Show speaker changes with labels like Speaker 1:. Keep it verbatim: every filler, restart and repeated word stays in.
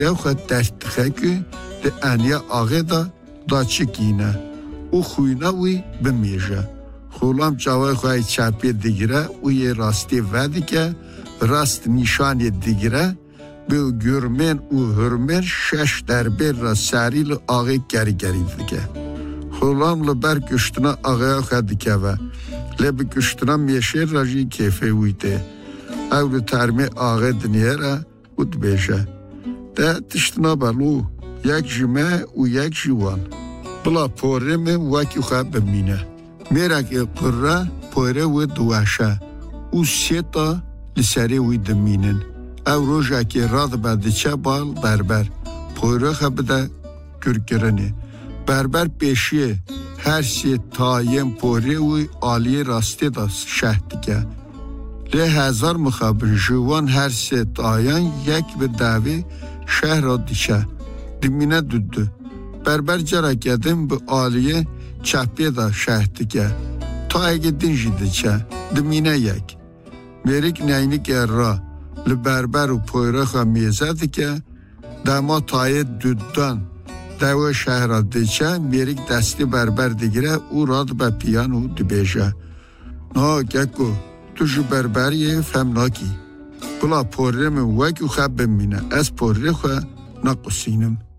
Speaker 1: یا خود دست خیلی ده انیا آغه دا دا چکینه او خوینه وی بمیجه خولام جوای خواهی چپی دیگره او یه راستی ودی که راست نشانی دیگره به گرمن او هرمن شش دربه را سریل آغه گری گری دیگه خولام لبر کشتنا آغه خواهی که و لب کشتنا میشه راجی کیفه ویده او ترمه آغه دنیه را بود بیشه ده تشتنا بلو یک جمعه و یک جوان بلا پوره من وکی خواه بمینه میره که قره پوره و دوشه او سه تا لسری وی دمینن او روژه که راد بده چه بال بربر پوره خواه بده کرکرنه بربر پیشیه هر سی تایم پوره وی آلی راسته دا شهد که لی هزار مخابر جوان هر سی تایم یک به دوی شهر را دیشه دمینه دودو بربر جرا کردم به آلیه چپی دا شهد که تا اگه دنجی دیچه دمینه یک میریک نینی که را لبربر و پویره خواه میزد که دما تای دودان دو شهر را دیچه میریک دستی بربر دیگره او راد به پیان او دبیشه نا گکو تو جو بربریه فهم ناکی بلا پوره من وکی خواه بمینه از پوره خواه نقصینم